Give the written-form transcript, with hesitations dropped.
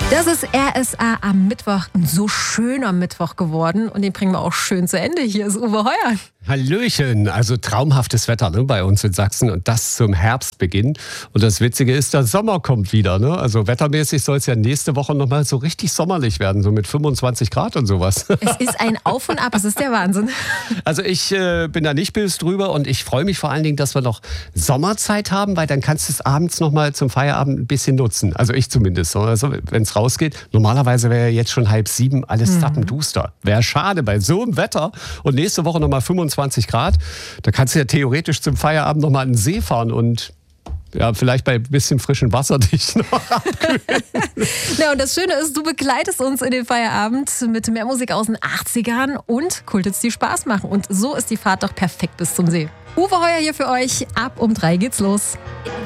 Das ist RSA am Mittwoch. Ein so schöner Mittwoch geworden. Und den bringen wir auch schön zu Ende. Hier ist Uwe Heuer. Hallöchen, also traumhaftes Wetter bei uns in Sachsen und das zum Herbstbeginn. Und das Witzige ist, der Sommer kommt wieder. Also wettermäßig soll es ja nächste Woche nochmal so richtig sommerlich werden, so mit 25 Grad und sowas. Es ist ein Auf und Ab, es ist der Wahnsinn. Also ich bin da nicht böse drüber und ich freue mich vor allen Dingen, dass wir noch Sommerzeit haben, weil dann kannst du es abends nochmal zum Feierabend ein bisschen nutzen. Also ich zumindest. Also wenn es rausgeht, normalerweise wäre ja jetzt schon 6:30 alles zappenduster. Wäre schade bei so einem Wetter und nächste Woche nochmal 25 Grad. Da kannst du ja theoretisch zum Feierabend nochmal an den See fahren und ja, vielleicht bei ein bisschen frischem Wasser dich noch abkühlen. Ja, und das Schöne ist, du begleitest uns in den Feierabend mit mehr Musik aus den 80ern und Kulthits, die Spaß machen. Und so ist die Fahrt doch perfekt bis zum See. Uwe Heuer hier für euch. Ab um 3 geht's los.